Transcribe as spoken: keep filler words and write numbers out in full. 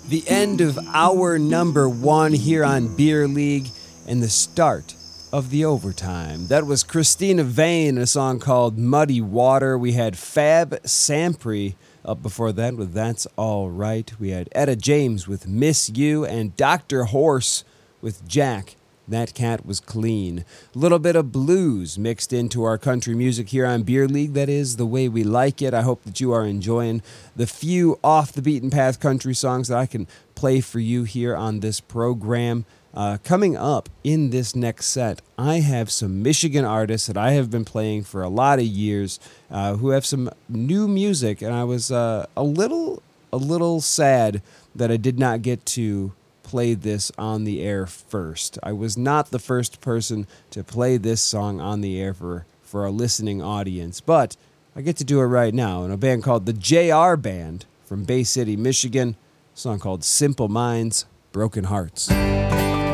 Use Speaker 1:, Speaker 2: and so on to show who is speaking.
Speaker 1: The end of hour number one here on Beer League and the start of the overtime. That was Christina Vane, a song called Muddy Water. We had Fab Sampri up before that with That's All Right. We had Etta James with Miss You and Doctor Horse with Jack. That Cat Was Clean. A little bit of blues mixed into our country music here on Beer League. That is the way we like it. I hope that you are enjoying the few off-the-beaten-path country songs that I can play for you here on this program. Uh, coming up in this next set, I have some Michigan artists that I have been playing for a lot of years uh, who have some new music, and I was uh, a little, a little sad that I did not get to play this on the air first. I was not the first person to play this song on the air for, for a listening audience, but I get to do it right now in a band called the J R Band from Bay City, Michigan. A song called Simple Minds, Broken Hearts.